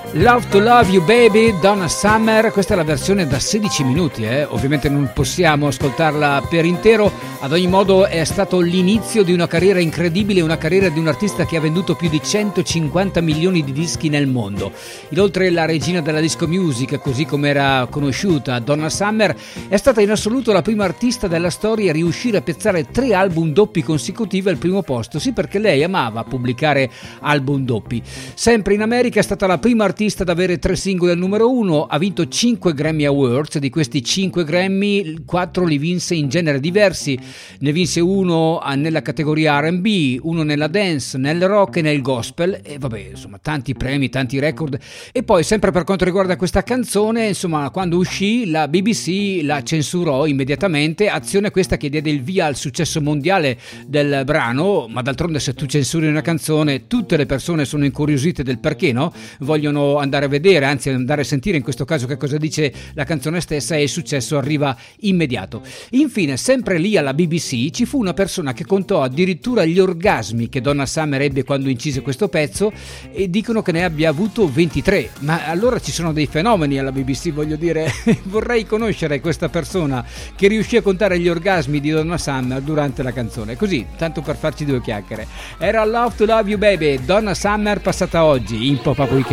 Love to Love You Baby, Donna Summer. Questa è la versione da 16 minuti, ovviamente non possiamo ascoltarla per intero. Ad ogni modo è stato l'inizio di una carriera incredibile, una carriera di un artista che ha venduto più di 150 milioni di dischi nel mondo. Inoltre la regina della disco music, così come era conosciuta, Donna Summer, è stata in assoluto la prima artista della storia a riuscire a piazzare 3 album doppi consecutivi al primo posto. Sì, perché lei amava pubblicare album doppi. Sempre in America è stata la prima artista ad avere 3 singoli al numero 1, ha vinto 5 Grammy Awards, di questi 5 Grammy 4 li vinse in generi diversi, ne vinse uno nella categoria R&B, uno nella dance, nel rock e nel gospel, e vabbè, insomma, tanti premi, tanti record. E poi sempre per quanto riguarda questa canzone, insomma, quando uscì la BBC la censurò immediatamente, azione questa che diede il via al successo mondiale del brano. Ma d'altronde, se tu censuri una canzone, tutte le persone sono incuriosite del perché, no? Vogliono andare a vedere, anzi andare a sentire in questo caso che cosa dice la canzone stessa, e il successo arriva immediato. Infine, sempre lì alla BBC ci fu una persona che contò addirittura gli orgasmi che Donna Summer ebbe quando incise questo pezzo, e dicono che ne abbia avuto 23. Ma allora ci sono dei fenomeni alla BBC, voglio dire. Vorrei conoscere questa persona che riuscì a contare gli orgasmi di Donna Summer durante la canzone, così tanto per farci due chiacchiere. Era Love to Love You Baby, Donna Summer, passata oggi in Pop-Up Weekend.